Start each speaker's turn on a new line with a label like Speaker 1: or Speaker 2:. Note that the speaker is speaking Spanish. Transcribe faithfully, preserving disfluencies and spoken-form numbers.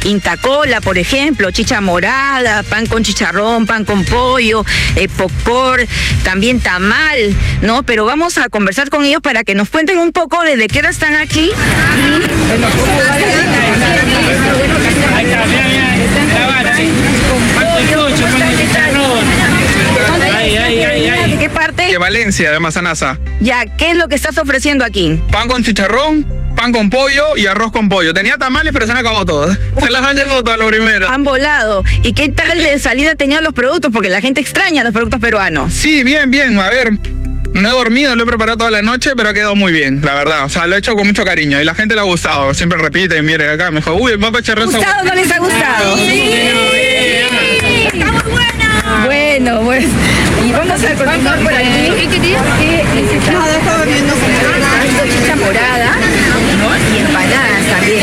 Speaker 1: Intacola, por ejemplo, chicha morada, pan con chicharrón, pan con pollo, eh, popcorn, también tamal, ¿no? Pero vamos a conversar con ellos para que nos cuenten un poco desde qué hora están aquí. ¿De qué parte?
Speaker 2: De Valencia, de Mazanasa.
Speaker 1: Ya, ¿qué es lo que estás ofreciendo aquí?
Speaker 2: Pan con chicharrón, pan con pollo y arroz con pollo. Tenía tamales, pero se han acabado todas. Se las han llevado todas lo primero.
Speaker 1: Han volado. ¿Y qué tal de salida tenían los productos? Porque la gente extraña los productos peruanos.
Speaker 2: Sí, bien, bien. A ver, no he dormido, lo he preparado toda la noche, pero ha quedado muy bien, la verdad. O sea, lo he hecho con mucho cariño y la gente le ha gustado. Siempre repite, mire acá, me dijo, uy, el pan con chicharrón.
Speaker 1: ¿Gustado o no les ha gustado? Sí.
Speaker 3: ¡Está muy bueno!
Speaker 1: Bueno, pues. Y vamos a continuar por aquí.
Speaker 3: ¿Qué querías?
Speaker 1: Nada, estaba viendo chicha morada.